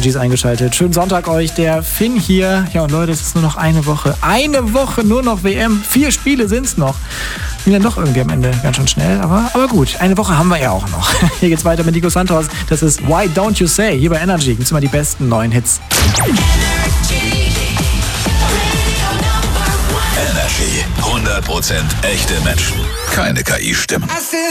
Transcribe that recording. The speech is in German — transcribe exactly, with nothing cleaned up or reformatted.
Energy ist eingeschaltet. Schönen Sonntag euch, der Finn hier. Ja, und Leute, es ist nur noch eine Woche. Eine Woche nur noch W M. Vier Spiele sind's noch. Ging dann doch irgendwie am Ende ganz schön schnell, aber, aber gut. Eine Woche haben wir ja auch noch. Hier geht's weiter mit Nico Santos. Das ist Why Don't You Say? Hier bei Energy gibt's immer die besten neuen Hits. Energy. hundert Prozent echte Menschen. Keine K I-Stimmen.